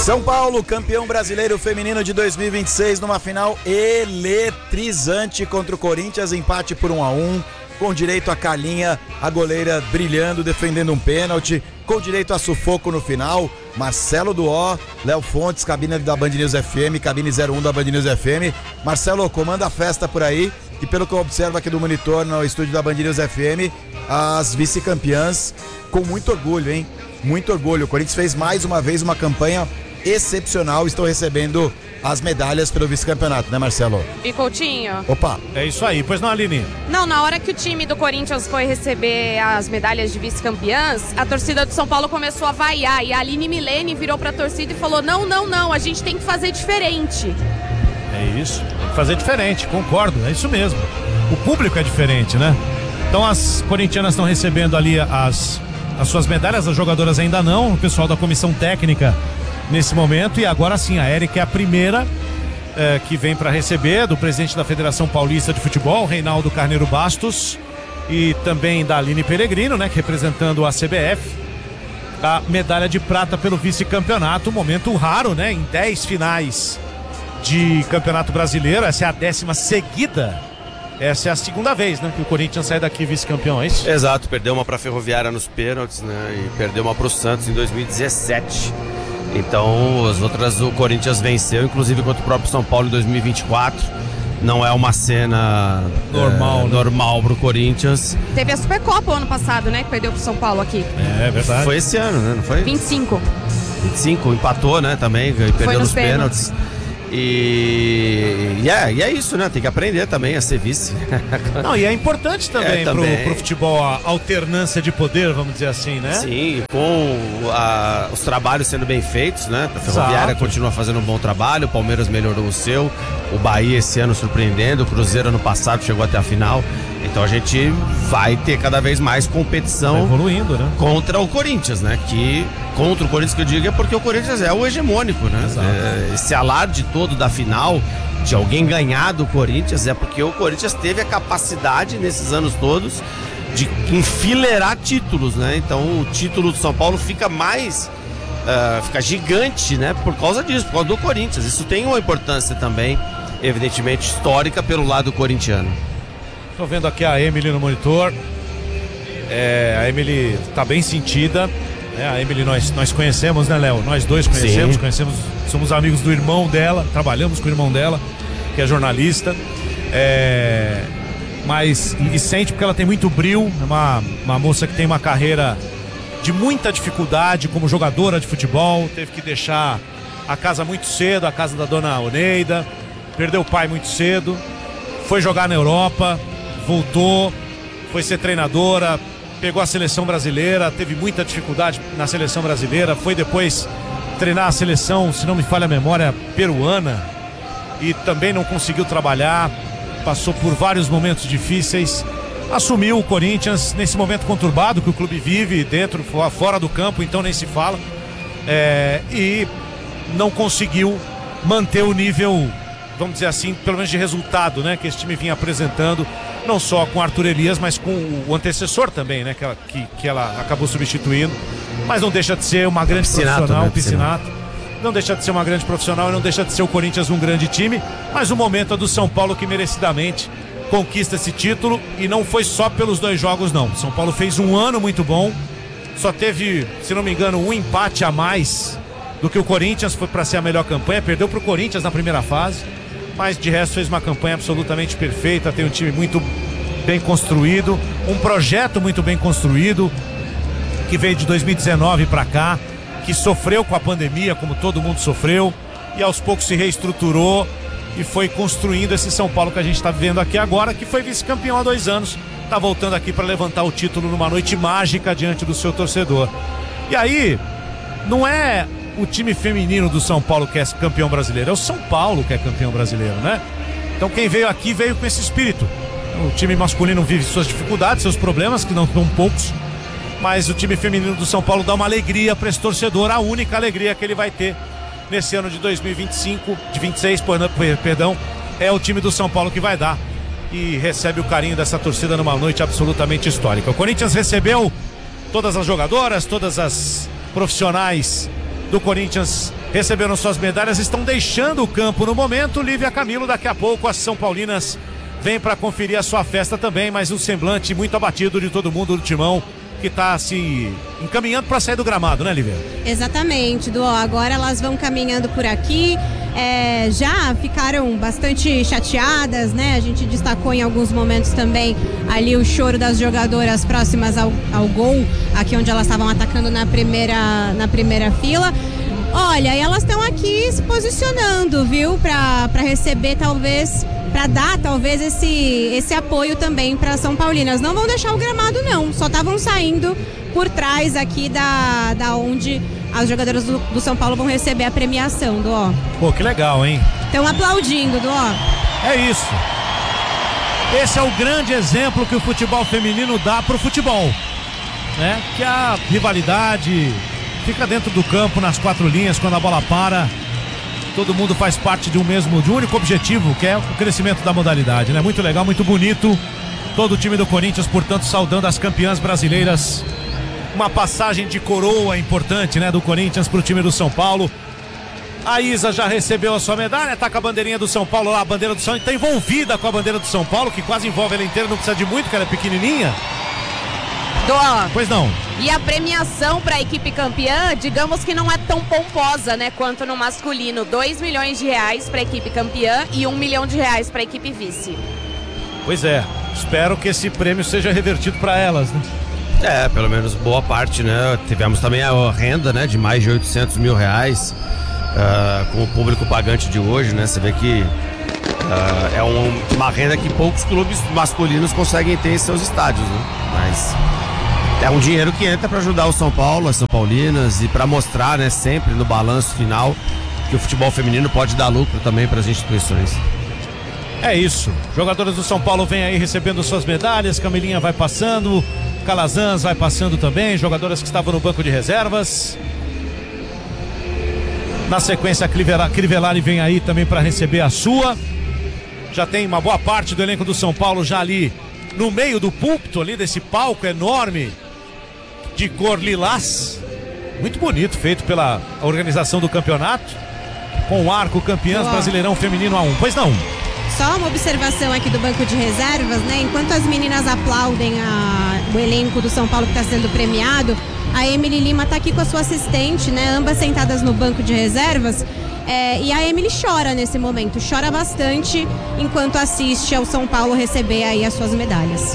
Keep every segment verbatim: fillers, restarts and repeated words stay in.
São Paulo, campeão brasileiro feminino de dois mil e vinte e seis, numa final eletrizante contra o Corinthians, empate por um a um, com direito a Carlinha, a goleira brilhando, defendendo um pênalti, com direito a sufoco no final. Marcelo Duó, Léo Fontes, cabine da Band News F M, cabine zero um da Band News F M. Marcelo, comanda a festa por aí, e pelo que eu observo aqui do monitor no estúdio da Band News F M, as vice-campeãs com muito orgulho, hein? Muito orgulho. O Corinthians fez mais uma vez uma campanha excepcional, estão recebendo as medalhas pelo vice-campeonato, né, Marcelo? E Coutinho? Opa! É isso aí, pois não, Aline? Não, na hora que o time do Corinthians foi receber as medalhas de vice-campeãs, a torcida do São Paulo começou a vaiar, e a Aline Milene virou pra torcida e falou: não, não, não, a gente tem que fazer diferente. É isso, tem que fazer diferente, concordo, é isso mesmo. O público é diferente, né? Então as corintianas estão recebendo ali as, as suas medalhas, as jogadoras ainda não, o pessoal da comissão técnica nesse momento, e agora sim, a Érica é a primeira é, que vem para receber, do presidente da Federação Paulista de Futebol, Reinaldo Carneiro Bastos, e também da Aline Peregrino, né, que representando a C B F, a medalha de prata pelo vice-campeonato, um momento raro, né, em dez finais de campeonato brasileiro, essa é a décima seguida, essa é a segunda vez, né, que o Corinthians sai daqui vice-campeão, é isso? Exato, perdeu uma para a Ferroviária nos pênaltis, né, e perdeu uma para o Santos em dois mil e dezessete. Então, as outras o Corinthians venceu, inclusive contra o próprio São Paulo em dois mil e vinte e quatro. Não é uma cena normal, é, né? normal pro Corinthians. Teve a Supercopa o ano passado, né? Que perdeu pro São Paulo aqui. É verdade. Foi esse ano, né? Não foi? vinte e cinco. vinte e cinco, empatou, né? Também, e perdeu nos pênaltis. pênaltis. E... E, é, e é isso, né? Tem que aprender também a ser vice. Não, e é importante também, é, também. Pro, pro futebol a alternância de poder, vamos dizer assim, né? Sim, com a, os trabalhos sendo bem feitos, né? A Ferroviária Exato. continua fazendo um bom trabalho, o Palmeiras melhorou o seu, o Bahia esse ano surpreendendo, o Cruzeiro ano passado chegou até a final. Então a gente vai ter cada vez mais competição, tá evoluindo, né? Contra o Corinthians, né? Que contra o Corinthians, que eu digo, é porque o Corinthians é o hegemônico, né? É, esse alarde todo da final, de alguém ganhar do Corinthians, é porque o Corinthians teve a capacidade nesses anos todos de enfileirar títulos, né? Então o título do São Paulo fica mais uh, fica gigante, né? Por causa disso, por causa do Corinthians. Isso tem uma importância também, evidentemente, histórica pelo lado corintiano. Tô vendo aqui a Emily no monitor. É, a Emily tá bem sentida. É, a Emily nós, nós conhecemos, né, Léo? Nós dois conhecemos, Sim. conhecemos, somos amigos do irmão dela, trabalhamos com o irmão dela, que é jornalista. É, mas e sente porque ela tem muito brio, é uma, uma moça que tem uma carreira de muita dificuldade como jogadora de futebol, teve que deixar a casa muito cedo, a casa da dona Oneida, perdeu o pai muito cedo, foi jogar na Europa, voltou, foi ser treinadora, pegou a seleção brasileira, teve muita dificuldade na seleção brasileira, foi depois treinar a seleção, se não me falha a memória, peruana, e também não conseguiu trabalhar, passou por vários momentos difíceis, assumiu o Corinthians nesse momento conturbado que o clube vive, dentro, fora do campo, então nem se fala, é, e não conseguiu manter o nível, vamos dizer assim, pelo menos de resultado, né, que esse time vinha apresentando, não só com o Arthur Elias, mas com o antecessor também, né, que ela, que, que ela acabou substituindo, mas não deixa de ser uma grande Piscinato, profissional, né? Piscinato, não deixa de ser uma grande profissional e não deixa de ser o Corinthians um grande time, mas o momento é do São Paulo que merecidamente conquista esse título, e não foi só pelos dois jogos não, São Paulo fez um ano muito bom, só teve, se não me engano, um empate a mais do que o Corinthians, foi para ser a melhor campanha, perdeu para o Corinthians na primeira fase, mas de resto fez uma campanha absolutamente perfeita, tem um time muito bem construído, um projeto muito bem construído, que veio de dois mil e dezenove para cá, que sofreu com a pandemia, como todo mundo sofreu, e aos poucos se reestruturou e foi construindo esse São Paulo que a gente está vivendo aqui agora, que foi vice-campeão há dois anos, está voltando aqui para levantar o título numa noite mágica diante do seu torcedor. E aí, não é o time feminino do São Paulo que é campeão brasileiro, é o São Paulo que é campeão brasileiro, né? Então quem veio aqui veio com esse espírito. O time masculino vive suas dificuldades, seus problemas, que não são poucos, mas o time feminino do São Paulo dá uma alegria para esse torcedor, a única alegria que ele vai ter nesse ano de dois mil e vinte e cinco, de vinte e seis, perdão, é o time do São Paulo que vai dar e recebe o carinho dessa torcida numa noite absolutamente histórica. O Corinthians recebeu todas as jogadoras, todas as profissionais do Corinthians receberam suas medalhas, estão deixando o campo no momento. Lívia Camilo, daqui a pouco as São Paulinas vêm para conferir a sua festa também, mas um semblante muito abatido de todo mundo do timão, que está se encaminhando para sair do gramado, né, Lívia? Exatamente, Du. Agora elas vão caminhando por aqui. É, já ficaram bastante chateadas, né? A gente destacou em alguns momentos também ali o choro das jogadoras próximas ao, ao gol, aqui onde elas estavam atacando na primeira, na primeira fila. Olha, e elas estão aqui se posicionando, viu? Para para receber talvez, para dar talvez esse, esse apoio também para São Paulinas. Não vão deixar o gramado não, só estavam saindo por trás aqui da, da onde as jogadoras do, do São Paulo vão receber a premiação, do ó. Pô, que legal, hein? Estão aplaudindo, do ó. É isso. Esse é o grande exemplo que o futebol feminino dá pro futebol, né? Que a rivalidade fica dentro do campo, nas quatro linhas, quando a bola para, todo mundo faz parte de um mesmo, de um único objetivo, que é o crescimento da modalidade, né? Muito legal, muito bonito. Todo o time do Corinthians, portanto, saudando as campeãs brasileiras. Uma passagem de coroa importante, né, do Corinthians pro time do São Paulo. A Isa já recebeu a sua medalha, tá com a bandeirinha do São Paulo lá, a bandeira do São Paulo, tá envolvida com a bandeira do São Paulo, que quase envolve ela inteira, não precisa de muito, que ela é pequenininha. Dó. Pois não. E a premiação para a equipe campeã, digamos que não é tão pomposa, né, quanto no masculino. dois milhões de reais para a equipe campeã e um milhão de reais para a equipe vice. Pois é, espero que esse prêmio seja revertido para elas, né? É, pelo menos boa parte, né? Tivemos também a renda, né, de mais de oitocentos mil reais uh, com o público pagante de hoje, né? Você vê que uh, é um, uma renda que poucos clubes masculinos conseguem ter em seus estádios, né? Mas é um dinheiro que entra para ajudar o São Paulo, as São Paulinas, e para mostrar, né, sempre no balanço final que o futebol feminino pode dar lucro também para as instituições. É isso. Jogadoras do São Paulo vêm aí recebendo suas medalhas. Camilinha vai passando, Calazans vai passando também. Jogadoras que estavam no banco de reservas. Na sequência, a Crivellari vem aí também para receber a sua. Já tem uma boa parte do elenco do São Paulo já ali no meio do púlpito, ali desse palco enorme de cor lilás. Muito bonito, feito pela organização do campeonato. Com o arco campeãs Brasileirão Feminino A um. Pois não? Só uma observação aqui do banco de reservas, né? Enquanto as meninas aplaudem a, o elenco do São Paulo que está sendo premiado, a Emily Lima está aqui com a sua assistente, né? Ambas sentadas no banco de reservas. É, e a Emily chora nesse momento, chora bastante enquanto assiste ao São Paulo receber aí as suas medalhas.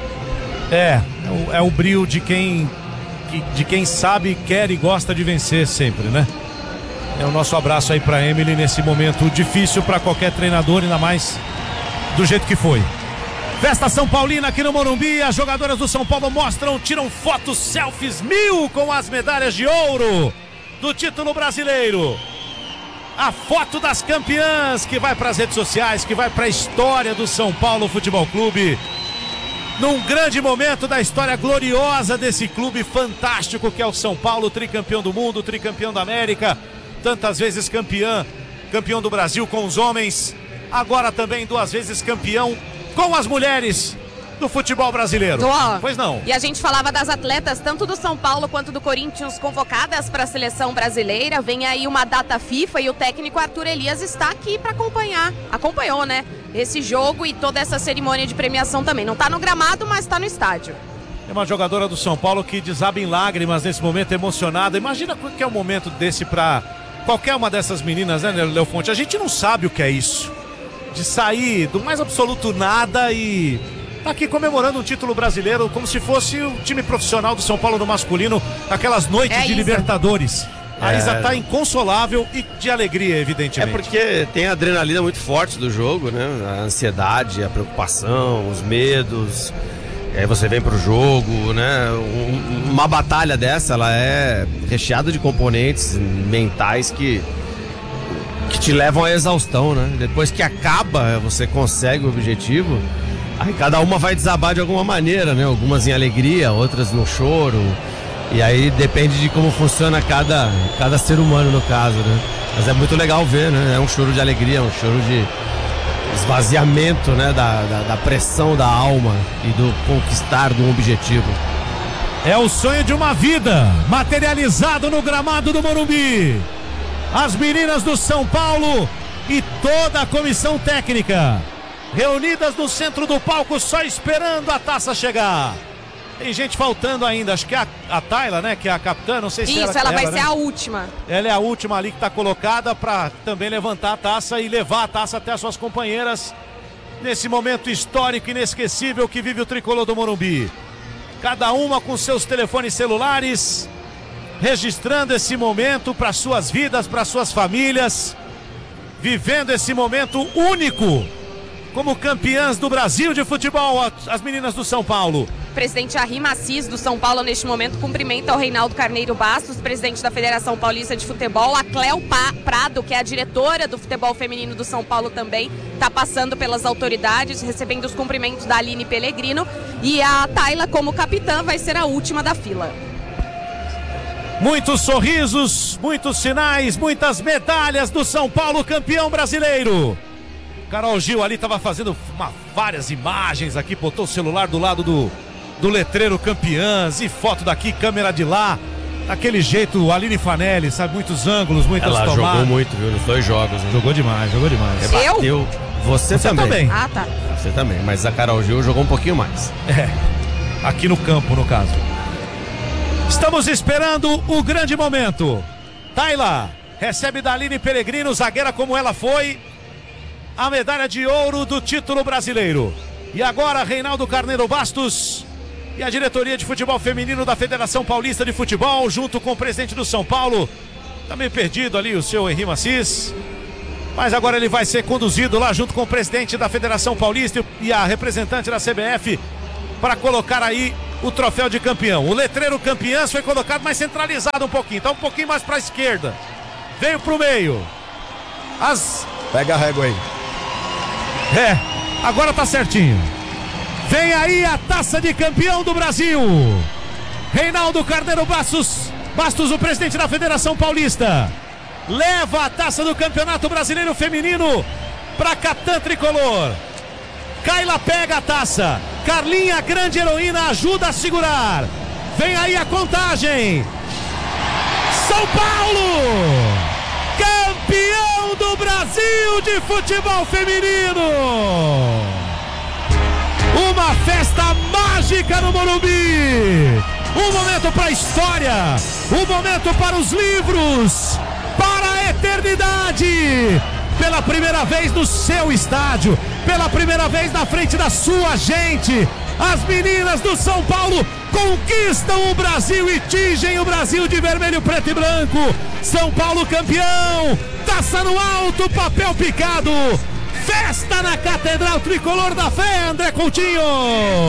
É, é o, é o brio de quem, de quem sabe, quer e gosta de vencer sempre, né? É o nosso abraço aí pra Emily nesse momento difícil pra qualquer treinador, ainda mais do jeito que foi. Festa São Paulina aqui no Morumbi, as jogadoras do São Paulo mostram, tiram fotos, selfies mil com as medalhas de ouro do título brasileiro. A foto das campeãs que vai pras redes sociais, que vai pra história do São Paulo Futebol Clube. Num grande momento da história gloriosa desse clube fantástico que é o São Paulo, tricampeão do mundo, tricampeão da América. Tantas vezes campeã, campeão do Brasil com os homens, agora também duas vezes campeão com as mulheres do futebol brasileiro. Dó. Pois não. E a gente falava das atletas, tanto do São Paulo quanto do Corinthians, convocadas para a seleção brasileira. Vem aí uma data FIFA e o técnico Arthur Elias está aqui para acompanhar. Acompanhou, né? Esse jogo e toda essa cerimônia de premiação também. Não está no gramado, mas está no estádio. É uma jogadora do São Paulo que desaba em lágrimas nesse momento, emocionada. Imagina que é um momento desse para qualquer uma dessas meninas, né, Léo Fonte? A gente não sabe o que é isso. De sair do mais absoluto nada e tá aqui comemorando um título brasileiro como se fosse o time profissional do São Paulo no masculino, aquelas noites é de isso. Libertadores. A É. Isa tá inconsolável e de alegria, evidentemente. É porque tem a adrenalina muito forte do jogo, né? A ansiedade, a preocupação, os medos. E aí você vem pro jogo, né? Um- uma batalha dessa, ela é recheada de componentes mentais que, que te levam à exaustão, né? Depois que acaba, você consegue o objetivo, aí cada uma vai desabar de alguma maneira, né? Algumas em alegria, outras no choro. E aí depende de como funciona cada, cada ser humano no caso, né? Mas é muito legal ver, né? É um choro de alegria, um choro de esvaziamento, né? Da, da, da pressão da alma e do conquistar de um objetivo. É o sonho de uma vida materializado no gramado do Morumbi. As meninas do São Paulo e toda a comissão técnica reunidas no centro do palco só esperando a taça chegar. Tem gente faltando ainda, acho que é a, a Tayla, né, que é a capitã, não sei se Isso, ela, ela vai ela, ser né? a última. Ela é a última ali que está colocada para também levantar a taça e levar a taça até as suas companheiras nesse momento histórico, inesquecível que vive o tricolor do Morumbi. Cada uma com seus telefones celulares, registrando esse momento para suas vidas, para suas famílias, vivendo esse momento único como campeãs do Brasil de futebol, as meninas do São Paulo. O presidente Arrima Assis do São Paulo, neste momento, cumprimenta o Reinaldo Carneiro Bastos, presidente da Federação Paulista de Futebol. A Cléo Prado, que é a diretora do futebol feminino do São Paulo também, está passando pelas autoridades, recebendo os cumprimentos da Aline Pellegrino. E a Tayla, como capitã, vai ser a última da fila. Muitos sorrisos, muitos sinais, muitas medalhas do São Paulo, campeão brasileiro. Carol Gil ali estava fazendo uma, várias imagens aqui, botou o celular do lado do, do letreiro campeãs e foto daqui, câmera de lá. Daquele jeito, Aline Fanelli, sabe, muitos ângulos, muitas Ela tomadas. jogou muito, viu, nos dois jogos. Hein? Jogou demais, jogou demais. Rebateu. Eu? Você, Você também. também. Ah, tá. Você também, mas a Carol Gil jogou um pouquinho mais. É, aqui no campo, no caso. Estamos esperando o grande momento. Tayla recebe da Aline Pellegrino, zagueira como ela foi, a medalha de ouro do título brasileiro. E agora Reinaldo Carneiro Bastos e a diretoria de futebol feminino da Federação Paulista de Futebol, junto com o presidente do São Paulo, tá meio perdido ali o seu Henri Assis, mas agora ele vai ser conduzido lá junto com o presidente da Federação Paulista e a representante da C B F para colocar aí o troféu de campeão. O letreiro campeãs foi colocado mais centralizado um pouquinho, tá um pouquinho mais para a esquerda, veio pro meio. As... Pega a régua aí. É, agora tá certinho. Vem aí a taça de campeão do Brasil. Reinaldo Carneiro Bastos, Bastos, o presidente da Federação Paulista, leva a taça do Campeonato Brasileiro Feminino para Catan Tricolor. Kayla pega a taça. Carlinha, grande heroína, ajuda a segurar. Vem aí a contagem. São Paulo, campeão do Brasil de futebol feminino. Uma festa mágica no Morumbi. Um momento para a história. Um momento para os livros. Para a eternidade. Pela primeira vez no seu estádio. Pela primeira vez na frente da sua gente. As meninas do São Paulo conquistam o Brasil e tingem o Brasil de vermelho, preto e branco. São Paulo campeão. Taça no alto, papel picado. Festa na Catedral Tricolor da Fé, André Coutinho.